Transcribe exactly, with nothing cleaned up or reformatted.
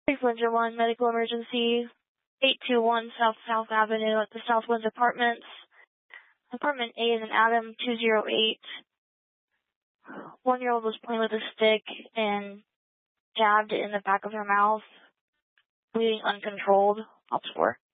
Flincher one, medical emergency, eight two one South South Avenue at the Southwinds Apartments. Apartment A is an Adam two zero eight. One-year-old was playing with a stick and jabbed it in the back of her mouth, bleeding uncontrolled. Ops four.